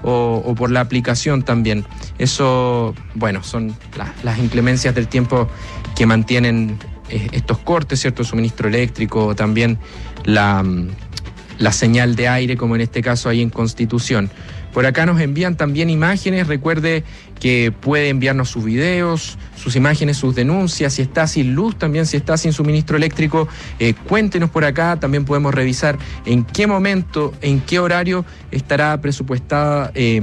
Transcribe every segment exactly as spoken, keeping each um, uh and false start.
o, o por la aplicación también. Eso, bueno, son la, las inclemencias del tiempo que mantienen eh, estos cortes, ¿cierto? El suministro eléctrico, también la, la señal de aire, como en este caso ahí en Constitución. Por acá nos envían también imágenes. Recuerde que puede enviarnos sus videos, sus imágenes, sus denuncias. Si está sin luz, también si está sin suministro eléctrico, eh, cuéntenos por acá. También podemos revisar en qué momento, en qué horario estará presupuestada eh,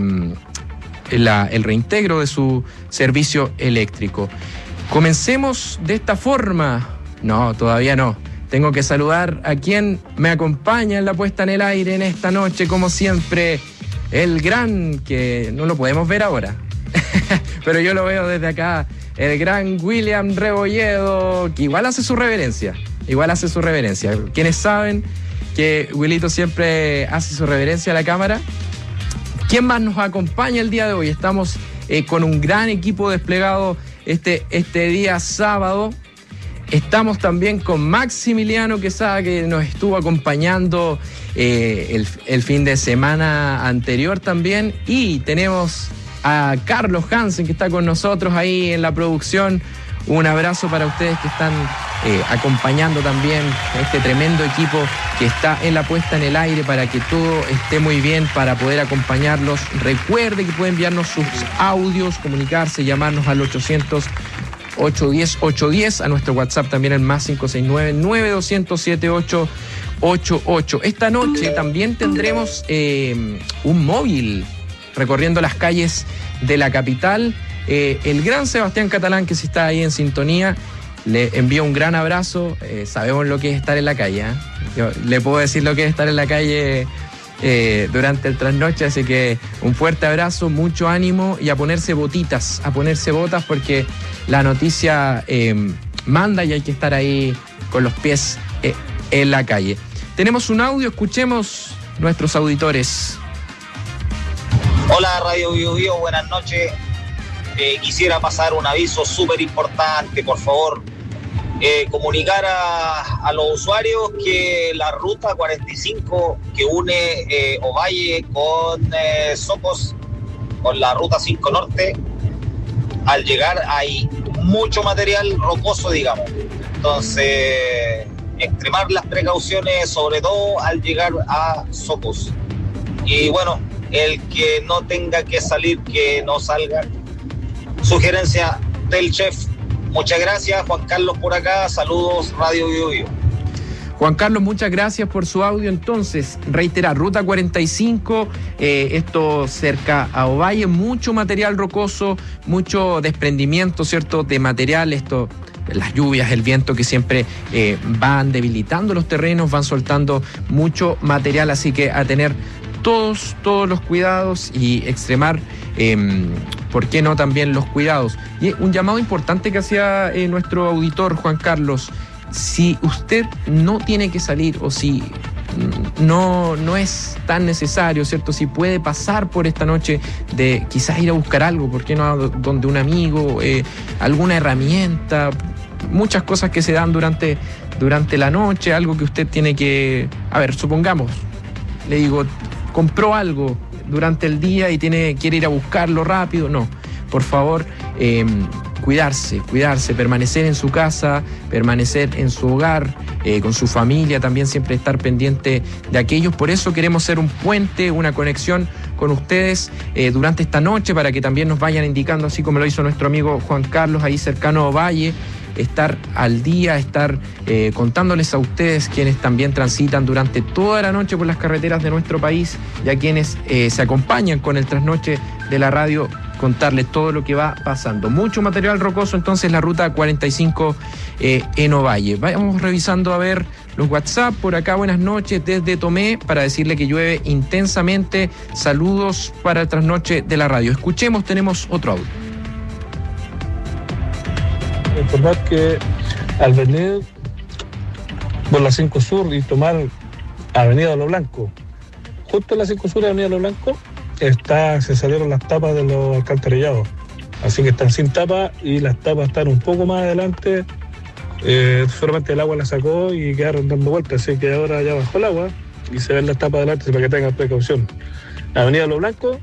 la, el reintegro de su servicio eléctrico. Comencemos de esta forma. No, todavía no. Tengo que saludar a quien me acompaña en la puesta en el aire en esta noche, como siempre. El gran, que no lo podemos ver ahora, pero yo lo veo desde acá, el gran William Rebolledo, que igual hace su reverencia, igual hace su reverencia. Quienes saben que Wilito siempre hace su reverencia a la cámara. ¿Quién más nos acompaña el día de hoy? Estamos eh, con un gran equipo desplegado este, este día sábado. Estamos también con Maximiliano Quesada, que nos estuvo acompañando eh, el, el fin de semana anterior también. Y tenemos a Carlos Hansen, que está con nosotros ahí en la producción. Un abrazo para ustedes que están eh, acompañando también este tremendo equipo que está en la puesta en el aire para que todo esté muy bien, para poder acompañarlos. Recuerde que puede enviarnos sus audios, comunicarse, llamarnos al ochocientos ocho diez ocho diez, a nuestro WhatsApp también el más cinco seis nueve nueve dos cero cero siete ocho ocho ocho. Esta noche también tendremos eh, un móvil recorriendo las calles de la capital. Eh, el gran Sebastián Catalán, que si está ahí en sintonía, le envío un gran abrazo. Eh, sabemos lo que es estar en la calle, ¿eh? Yo le puedo decir lo que es estar en la calle Eh, durante el trasnoche, así que un fuerte abrazo, mucho ánimo y a ponerse botitas, a ponerse botas, porque la noticia eh, manda y hay que estar ahí con los pies eh, en la calle. Tenemos un audio, escuchemos nuestros auditores. Hola Radio Bio Bio, buenas noches. Eh, quisiera pasar un aviso súper importante, por favor. Eh, comunicar a, a los usuarios que la ruta cuarenta y cinco que une eh, Ovalle con eh, Socos, con la ruta cinco Norte, al llegar hay mucho material rocoso, digamos. Entonces, extremar las precauciones, sobre todo al llegar a Socos. Y bueno, el que no tenga que salir, que no salga. Sugerencia del chef. Muchas gracias, Juan Carlos por acá, saludos Radio Bio Bio. Juan Carlos, muchas gracias por su audio. Entonces, reiterar, ruta cuarenta y cinco, eh, esto cerca a Ovalle, mucho material rocoso, mucho desprendimiento, ¿cierto?, de material, esto, las lluvias, el viento que siempre eh, van debilitando los terrenos, van soltando mucho material, así que a tener todos, todos los cuidados y extremar, eh, ¿por qué no también los cuidados? Y un llamado importante que hacía eh, nuestro auditor Juan Carlos: si usted no tiene que salir o si no, no es tan necesario, ¿cierto? Si puede pasar por esta noche de quizás ir a buscar algo, ¿por qué no donde un amigo, eh, alguna herramienta? Muchas cosas que se dan durante, durante la noche, algo que usted tiene que... A ver, supongamos, le digo, compró algo durante el día y tiene, quiere ir a buscarlo rápido. No, por favor, eh, cuidarse, cuidarse, permanecer en su casa, permanecer en su hogar, eh, con su familia, también siempre estar pendiente de aquellos. Por eso queremos ser un puente, una conexión con ustedes eh, durante esta noche, para que también nos vayan indicando, así como lo hizo nuestro amigo Juan Carlos, ahí cercano a Ovalle, estar al día, estar eh, contándoles a ustedes, quienes también transitan durante toda la noche por las carreteras de nuestro país, y a quienes eh, se acompañan con el trasnoche de la radio, contarles todo lo que va pasando. Mucho material rocoso, entonces, la ruta cuarenta y cinco eh, en Ovalle. Vamos revisando a ver los WhatsApp. Por acá, buenas noches desde Tomé, para decirle que llueve intensamente. Saludos para el trasnoche de la radio. Escuchemos, tenemos otro audio. Informar que al venir por la cinco Sur y tomar Avenida Lo Blanco, justo en la cinco Sur y Avenida Lo Blanco, está, se salieron las tapas de los alcantarillados, así que están sin tapa y las tapas están un poco más adelante. Eh, solamente el agua la sacó y quedaron dando vueltas, así que ahora ya bajó el agua y se ven las tapas adelante para que tengan precaución. Avenida Lo Blanco